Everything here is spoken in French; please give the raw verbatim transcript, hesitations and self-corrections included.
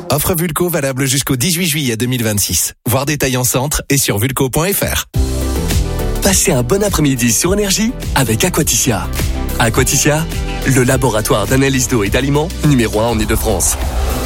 Offre Vulco valable jusqu'au dix-huit juillet deux mille vingt-six. Voir détails en centre et sur vulco point f r. Passez un bon après-midi sur Énergie avec Aquaticia. Aquaticia, le laboratoire d'analyse d'eau et d'aliments numéro un en Île-de-France.